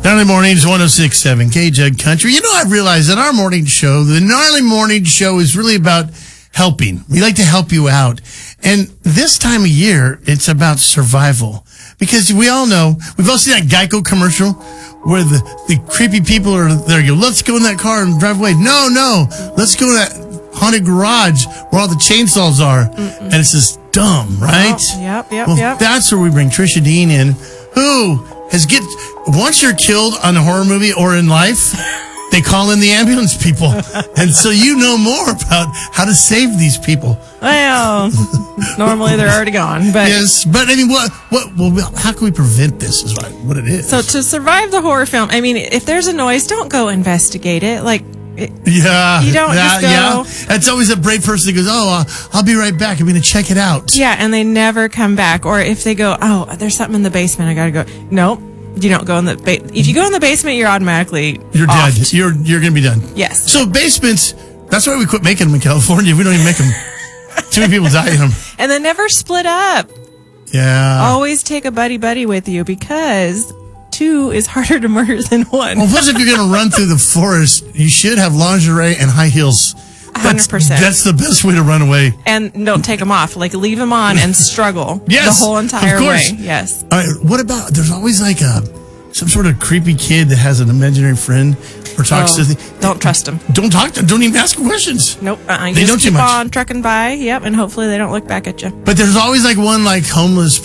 Gnarly Mornings, 106.7 KJUG Country. You know, I've realized that our morning show, the Gnarly Morning Show, is really about helping. We like to help you out. And this time of year, it's about survival. Because we all know, we've all seen that Geico commercial where the creepy people are there. You go, let's go in that car and drive away. No. Let's go to that haunted garage where all the chainsaws are. And it's just dumb, right? Oh, yep. Well, that's where we bring Trisha Dean in, who once you're killed on a horror movie or in life, they call in the ambulance people. And so you know more about how to save these people. Well, normally they're already gone. But yes, but I mean, how can we prevent this is what it is. So to survive the horror film, I mean, if there's a noise, don't go investigate it. You don't just go. Yeah. That's always a brave person that goes, I'll be right back. I'm going to check it out. Yeah, and they never come back. Or if they go, there's something in the basement, I got to go. Nope, you don't go in the basement. If you go in the basement, you're automatically You're offed. dead. You're going to be done. Yes. So basements, that's why we quit making them in California. We don't even make them. Too many people die in them. And then never split up. Yeah. Always take a buddy with you because 2 is harder to murder than 1. Well, plus if you're going to run through the forest, you should have lingerie and high heels. 100%. That's the best way to run away. And don't take them off. Leave them on and struggle the whole entire way. Yes. All right. What about, there's always some sort of creepy kid that has an imaginary friend or talks to don't trust them. Don't talk to them. Don't even ask questions. Nope. They don't keep too much. on trucking by. Yep. And hopefully they don't look back at you. But there's always one homeless